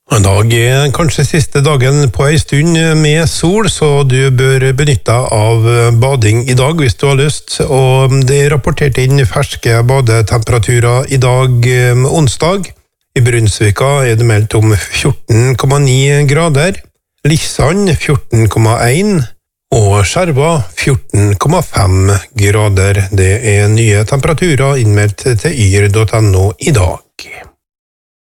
I dag kanskje siste dagen på en stund med sol, så du bør benytte deg av bading i dag hvis du har lyst. Og det er rapportert inn ferske badetemperaturer i dag, onsdag. I Brunsvika er det meldt om 14,9 grader, Lisand 14,1 og Skjerva 14,5 grader. Det er nye temperaturer innmeldt til yr.no i dag.